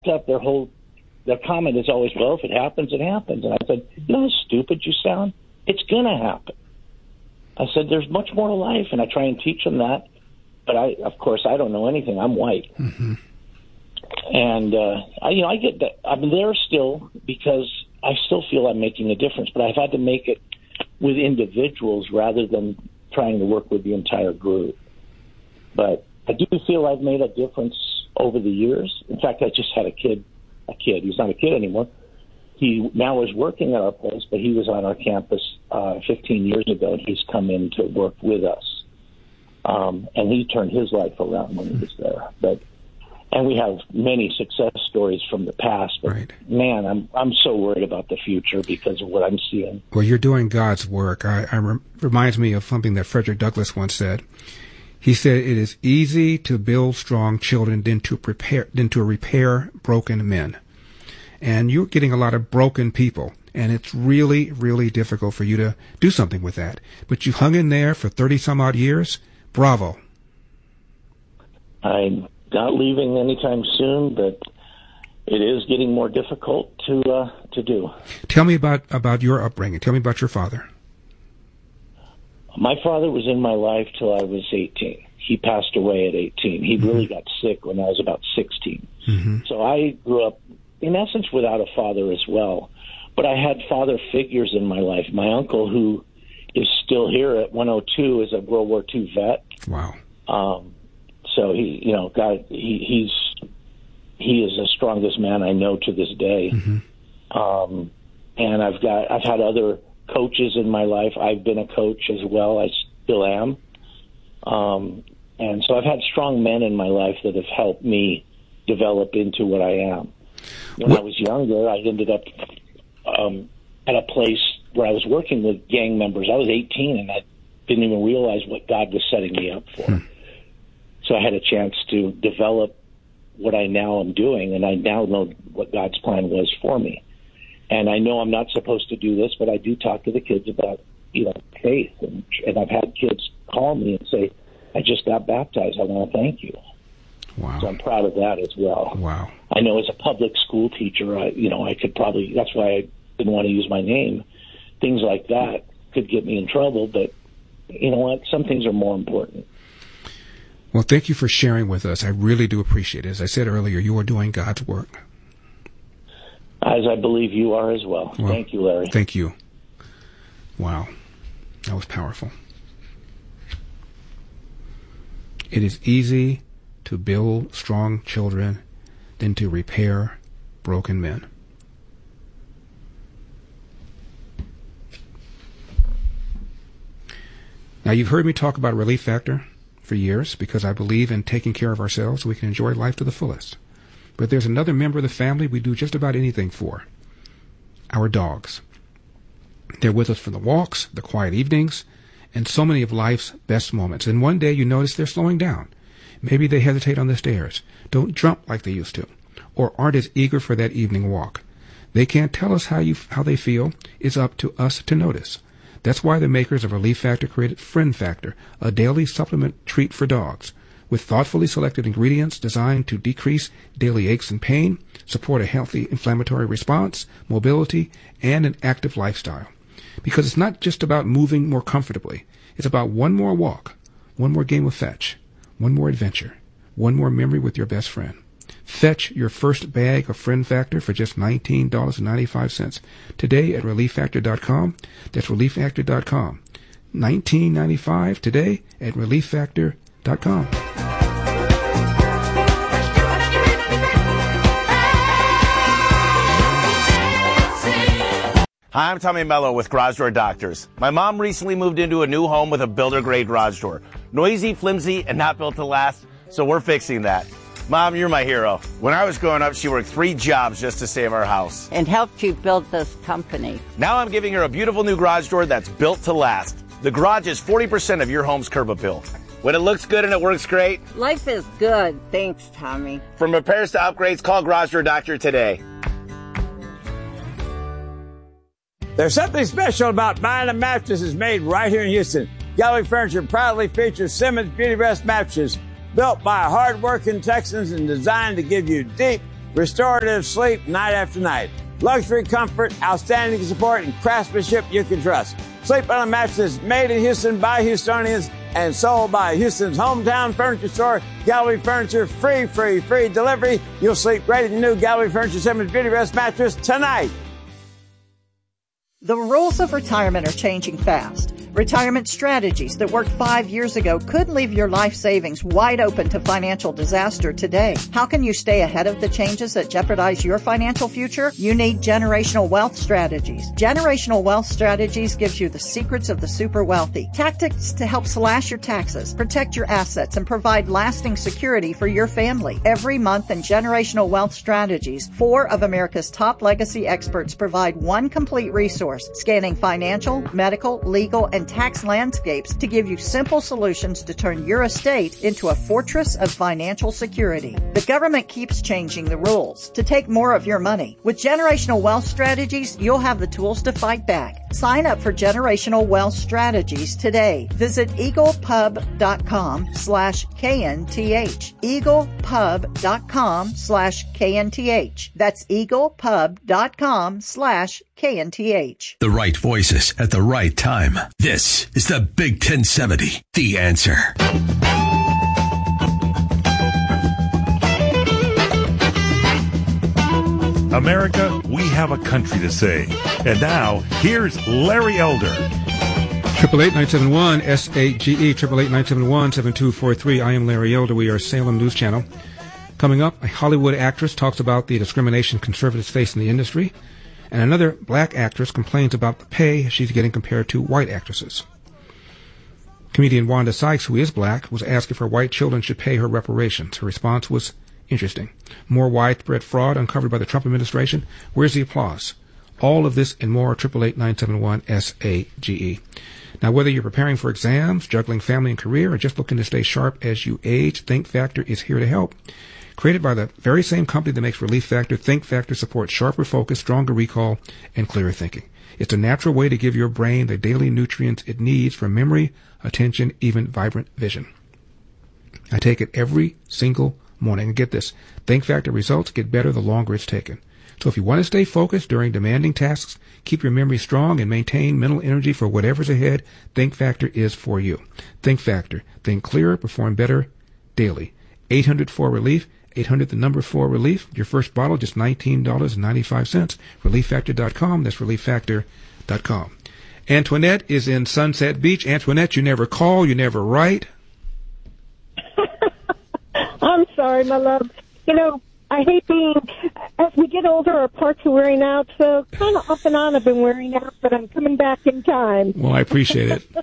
up, their comment is always, well, if it happens, it happens. And I said, you know how stupid you sound? It's going to happen. I said, there's much more to life, and I try and teach them that. But of course, I don't know anything. I'm white. Mm-hmm. And, I get that. I'm there still because I still feel I'm making a difference, but I've had to make it with individuals rather than trying to work with the entire group. But I do feel I've made a difference over the years. In fact, I just had a kid. He's not a kid anymore. He now is working at our place, but he was on our campus 15 years ago, and he's come in to work with us. And he turned his life around when he was there. And we have many success stories from the past. But right. Man, I'm so worried about the future because of what I'm seeing. Well, you're doing God's work. Reminds me of something that Frederick Douglass once said. He said, "It is easy to build strong children than to repair broken men." And you're getting a lot of broken people, and it's really, really difficult for you to do something with that. But you hung in there for 30-some-odd years. Bravo. I'm not leaving anytime soon, but it is getting more difficult to do. Tell me about your upbringing. Tell me about your father. My father was in my life till I was 18. He passed away at 18. He really got sick when I was about 16. Mm-hmm. So I grew up, in essence, without a father as well. But I had father figures in my life. My uncle, who is still here at 102, is a World War II vet. Wow. So he is the strongest man I know to this day. Mm-hmm. And I've had other coaches in my life. I've been a coach as well. I still am. And so I've had strong men in my life that have helped me develop into what I am. When I was younger, I ended up at a place where I was working with gang members. I was 18, and I didn't even realize what God was setting me up for. So I had a chance to develop what I now am doing, and I now know what God's plan was for me. And I know I'm not supposed to do this, but I do talk to the kids about, faith. And I've had kids call me and say, I just got baptized. I want to thank you. Wow. So I'm proud of that as well. Wow. I know as a public school teacher, I could probably, that's why I didn't want to use my name. Things like that could get me in trouble, but you know what? Some things are more important. Well, thank you for sharing with us. I really do appreciate it. As I said earlier, you are doing God's work. As I believe you are as well. Thank you, Larry. Thank you. Wow. That was powerful. It is easy to build strong children than to repair broken men. Now, you've heard me talk about Relief Factor for years because I believe in taking care of ourselves so we can enjoy life to the fullest. But there's another member of the family we do just about anything for. Our dogs. They're with us for the walks, the quiet evenings, and so many of life's best moments. And one day you notice they're slowing down. Maybe they hesitate on the stairs, don't jump like they used to, or aren't as eager for that evening walk. They can't tell us how they feel. It's up to us to notice. That's why the makers of Relief Factor created Friend Factor, a daily supplement treat for dogs, with thoughtfully selected ingredients designed to decrease daily aches and pain, support a healthy inflammatory response, mobility, and an active lifestyle. Because it's not just about moving more comfortably. It's about one more walk, one more game of fetch, one more adventure, one more memory with your best friend. Fetch your first bag of Friend Factor for just $19.95 today at ReliefFactor.com. That's ReliefFactor.com. $19.95 today at ReliefFactor.com. Hi, I'm Tommy Mello with Garage Door Doctors. My mom recently moved into a new home with a builder-grade garage door. Noisy, flimsy, and not built to last, so we're fixing that. Mom, you're my hero. When I was growing up, she worked 3 jobs just to save our house. And helped you build this company. Now I'm giving her a beautiful new garage door that's built to last. The garage is 40% of your home's curb appeal. When it looks good and it works great. Life is good. Thanks, Tommy. From repairs to upgrades, call Garage Door Doctor today. There's something special about buying a mattress that's made right here in Houston. Gallery Furniture proudly features Simmons Beauty Rest mattresses, built by hard-working Texans and designed to give you deep, restorative sleep night after night. Luxury comfort, outstanding support, and craftsmanship you can trust. Sleep on a mattress made in Houston by Houstonians and sold by Houston's hometown furniture store, Gallery Furniture. Free delivery. You'll sleep great in your new Gallery Furniture Simmons Beauty Rest mattress tonight. The rules of retirement are changing fast. Retirement strategies that worked 5 years ago could leave your life savings wide open to financial disaster today. How can you stay ahead of the changes that jeopardize your financial future? You need Generational Wealth Strategies. Generational Wealth Strategies gives you the secrets of the super wealthy, tactics to help slash your taxes, protect your assets, and provide lasting security for your family. Every month in Generational Wealth Strategies, 4 of America's top legacy experts provide one complete resource, scanning financial, medical, legal, and tax landscapes to give you simple solutions to turn your estate into a fortress of financial security. The government keeps changing the rules to take more of your money. With Generational Wealth Strategies, you'll have the tools to fight back. Sign up for Generational Wealth Strategies today. Visit eaglepub.com/KNTH. eaglepub.com/KNTH. That's eaglepub.com/KNTH. The right voices at the right time. This is the Big 1070, The Answer. America, we have a country to save. And now, here's Larry Elder. 888-971-SAGE, 888-971-7243. I am Larry Elder. We are Salem News Channel. Coming up, a Hollywood actress talks about the discrimination conservatives face in the industry, and another black actress complains about the pay she's getting compared to white actresses. Comedian Wanda Sykes, who is black, was asked if her white children should pay her reparations. Her response was interesting. More widespread fraud uncovered by the Trump administration. Where's the applause? All of this and more, 888-971-SAGE. Now, whether you're preparing for exams, juggling family and career, or just looking to stay sharp as you age, Think Factor is here to help. Created by the very same company that makes Relief Factor, Think Factor supports sharper focus, stronger recall, and clearer thinking. It's a natural way to give your brain the daily nutrients it needs for memory, attention, even vibrant vision. I take it every single morning. And get this, Think Factor results get better the longer it's taken. So if you want to stay focused during demanding tasks, keep your memory strong, and maintain mental energy for whatever's ahead, Think Factor is for you. Think Factor. Think clearer, perform better daily. 800-4-RELIEF. 800, the number 4-RELIEF. Your first bottle, just $19.95. ReliefFactor.com. That's ReliefFactor.com. Antoinette is in Sunset Beach. Antoinette, you never call, you never write. I'm sorry, my love. You know, I hate being, as we get older, our parts are wearing out, so kind of off and on I've been wearing out, but I'm coming back in time. Well, I appreciate it.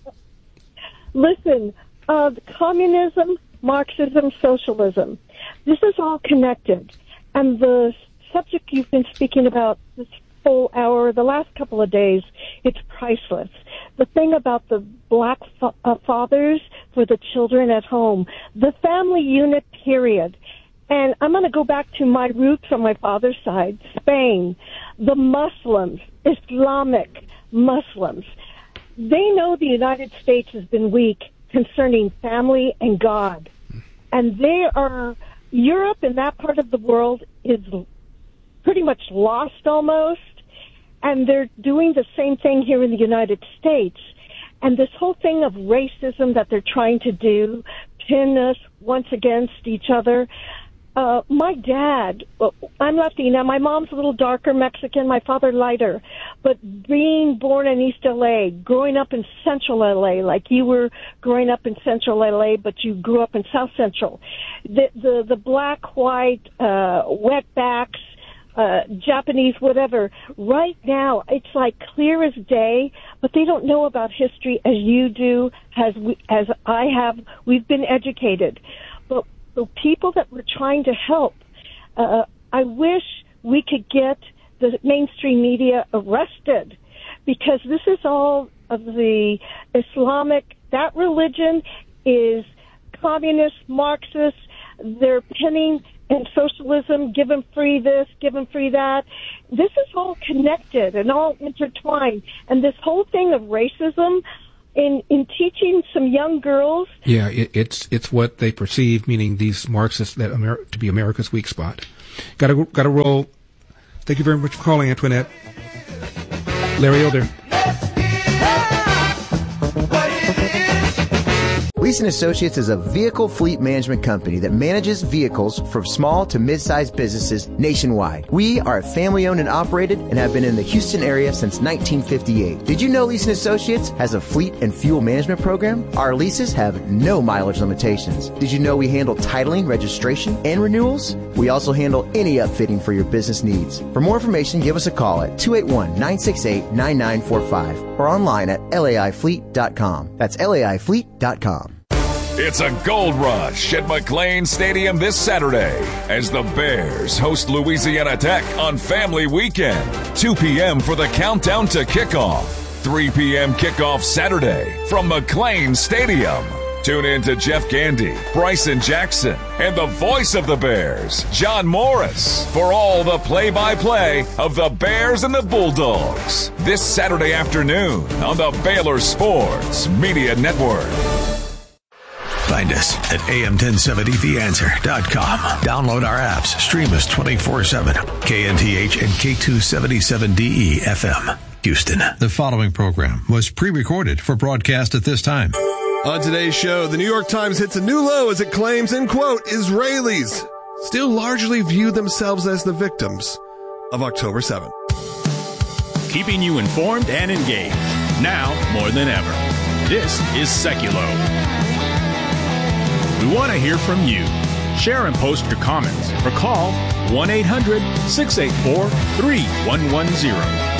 Listen, communism, Marxism, socialism, this is all connected. And the subject you've been speaking about this whole hour, the last couple of days, it's priceless. The thing about the black fathers for the children at home, the family unit, period. And I'm going to go back to my roots on my father's side, Spain. The Muslims, Islamic Muslims, they know the United States has been weak concerning family and God. And they are, Europe and that part of the world is pretty much lost almost. And they're doing the same thing here in the United States. And this whole thing of racism that they're trying to do, pin us once against each other. My dad, I'm Latina. My mom's a little darker Mexican, my father lighter. But being born in East L.A., growing up in Central L.A., like you were growing up in Central L.A., but you grew up in South Central. The black, white, wetbacks, Japanese, whatever. Right now, it's like clear as day, but they don't know about history as you do, as I have. We've been educated. But the people that we're trying to help, I wish we could get the mainstream media arrested, because this is all of the Islamic, that religion is communist, Marxist. They're pinning and socialism, give them free this, give them free that. This is all connected and all intertwined. And this whole thing of racism, in teaching some young girls. Yeah, it's what they perceive, meaning these Marxists, that to be America's weak spot. Got to roll. Thank you very much for calling, Antoinette. Larry Elder. Lease & Associates is a vehicle fleet management company that manages vehicles for small to mid-sized businesses nationwide. We are family-owned and operated and have been in the Houston area since 1958. Did you know Lease & Associates has a fleet and fuel management program? Our leases have no mileage limitations. Did you know we handle titling, registration, and renewals? We also handle any upfitting for your business needs. For more information, give us a call at 281-968-9945 or online at laifleet.com. That's laifleet.com. It's a gold rush at McLane Stadium this Saturday as the Bears host Louisiana Tech on Family Weekend. 2 p.m. for the countdown to kickoff. 3 p.m. kickoff Saturday from McLane Stadium. Tune in to Jeff Gandy, Bryson Jackson, and the voice of the Bears, John Morris, for all the play-by-play of the Bears and the Bulldogs. This Saturday afternoon on the Baylor Sports Media Network. Find us at am1070theanswer.com. Download our apps. Stream us 24/7. KNTH and K277DE FM, Houston. The following program was pre-recorded for broadcast at this time. On today's show, the New York Times hits a new low as it claims, in quote, Israelis still largely view themselves as the victims of October 7th. Keeping you informed and engaged, now more than ever. This is Seculo. We want to hear from you. Share and post your comments or call 1-800-684-3110.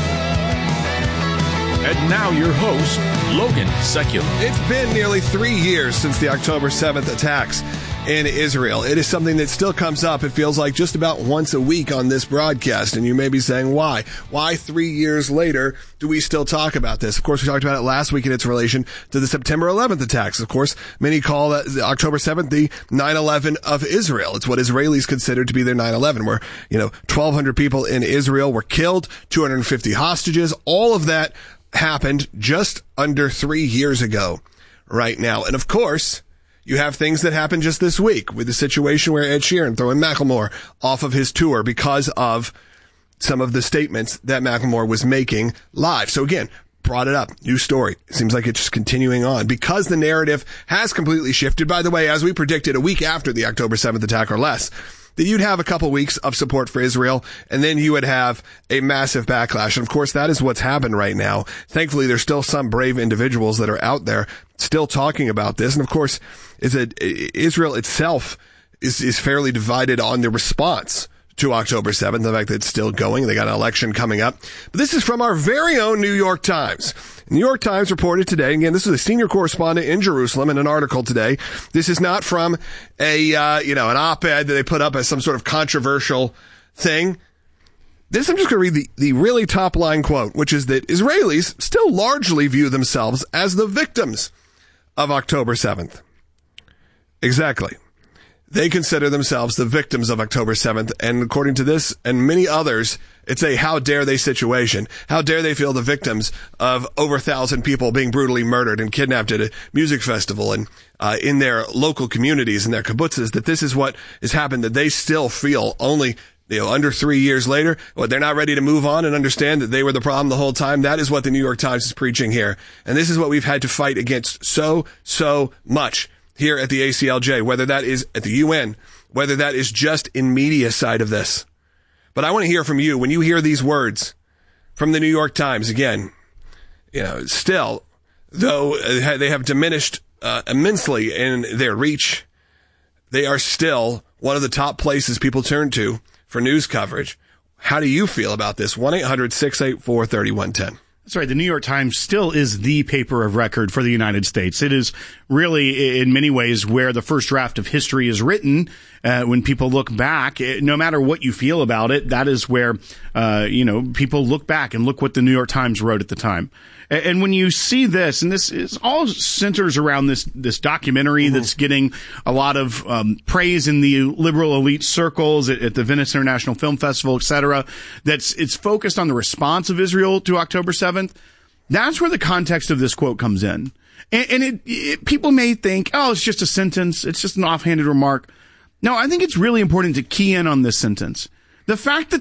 And now your host, Logan Secular. It's been nearly 3 years since the October 7th attacks in Israel. It is something that still comes up, it feels like, just about once a week on this broadcast. And you may be saying, why? Why 3 years later do we still talk about this? Of course, we talked about it last week in its relation to the September 11th attacks. Of course, many call that October 7th the 9/11 of Israel. It's what Israelis consider to be their 9/11, where, 1,200 people in Israel were killed, 250 hostages. All of that happened just under 3 years ago right now. And of course, you have things that happened just this week with the situation where Ed Sheeran throwing Macklemore off of his tour because of some of the statements that Macklemore was making live. So again, brought it up. New story. It seems like it's just continuing on because the narrative has completely shifted. By the way, as we predicted a week after the October 7th attack or less, that you'd have a couple weeks of support for Israel, and then you would have a massive backlash. And of course, that is what's happened right now. Thankfully, there's still some brave individuals that are out there still talking about this. And of course, Israel itself is fairly divided on the response to October 7th, the fact that it's still going. They got an election coming up. But this is from our very own New York Times. The New York Times reported today, again, this is a senior correspondent in Jerusalem in an article today. This is not from an op-ed that they put up as some sort of controversial thing. I'm just going to read the really top line quote, which is that Israelis still largely view themselves as the victims of October 7th. Exactly. They consider themselves the victims of October 7th, and according to this and many others, it's a how dare they situation. How dare they feel the victims of over 1,000 people being brutally murdered and kidnapped at a music festival and in their local communities and their kibbutzes, that this is what has happened, that they still feel only under 3 years later, they're not ready to move on and understand that they were the problem the whole time. That is what the New York Times is preaching here. And this is what we've had to fight against so much here at the ACLJ, whether that is at the UN, whether that is just in media side of this. But I want to hear from you when you hear these words from the New York Times. Again, still, though they have diminished immensely in their reach, they are still one of the top places people turn to for news coverage. How do you feel about this? 1-800-684-3110. That's right. The New York Times still is the paper of record for the United States. It is really, in many ways, where the first draft of history is written. When people look back, no matter what you feel about it, that is where, people look back and look what the New York Times wrote at the time. And when you see this, and this is all centers around this documentary that's getting a lot of praise in the liberal elite circles at the Venice International Film Festival, et cetera, it's focused on the response of Israel to October 7th. That's where the context of this quote comes in. And people may think, it's just a sentence. It's just an offhanded remark. No, I think it's really important to key in on this sentence. The fact that